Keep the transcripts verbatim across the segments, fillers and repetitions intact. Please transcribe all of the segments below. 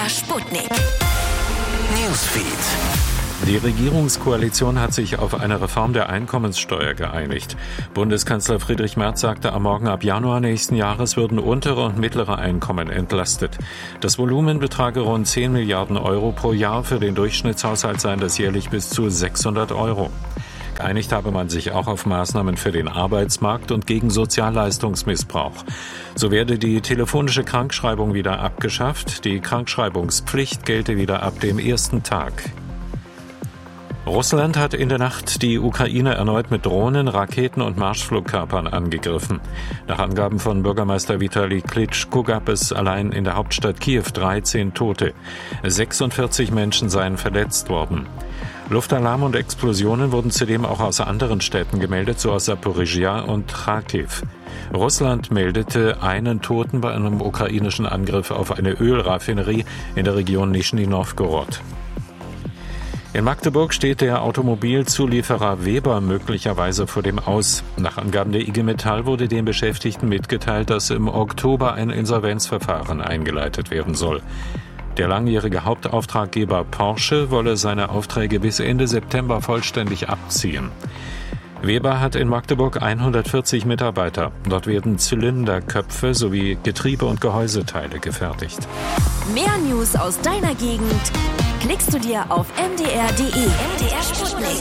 R Sputnik. Newsfeed. Die Regierungskoalition hat sich auf eine Reform der Einkommenssteuer geeinigt. Bundeskanzler Friedrich Merz sagte am Morgen, ab Januar nächsten Jahres würden untere und mittlere Einkommen entlastet. Das Volumen betrage rund zehn Milliarden Euro pro Jahr. Für den Durchschnittshaushalt seien das jährlich bis zu sechshundert Euro. Geeinigt habe man sich auch auf Maßnahmen für den Arbeitsmarkt und gegen Sozialleistungsmissbrauch. So werde die telefonische Krankschreibung wieder abgeschafft. Die Krankschreibungspflicht gelte wieder ab dem ersten Tag. Russland hat in der Nacht die Ukraine erneut mit Drohnen, Raketen und Marschflugkörpern angegriffen. Nach Angaben von Bürgermeister Vitali Klitschko gab es allein in der Hauptstadt Kiew dreizehn Tote. sechsundvierzig Menschen seien verletzt worden. Luftalarm und Explosionen wurden zudem auch aus anderen Städten gemeldet, so aus Saporizhia und Charkiw. Russland meldete einen Toten bei einem ukrainischen Angriff auf eine Ölraffinerie in der Region Nischni Nowgorod. In Magdeburg steht der Automobilzulieferer Weber möglicherweise vor dem Aus. Nach Angaben der I G Metall wurde den Beschäftigten mitgeteilt, dass im Oktober ein Insolvenzverfahren eingeleitet werden soll. Der langjährige Hauptauftraggeber Porsche wolle seine Aufträge bis Ende September vollständig abziehen. Weber hat in Magdeburg hundertvierzig Mitarbeiter. Dort werden Zylinderköpfe sowie Getriebe- und Gehäuseteile gefertigt. Mehr News aus deiner Gegend klickst du dir auf m d r punkt d e. M D R Sputnik.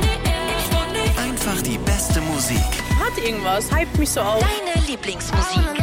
Einfach die beste Musik. Hat irgendwas, hypt mich so auf. Deine Lieblingsmusik.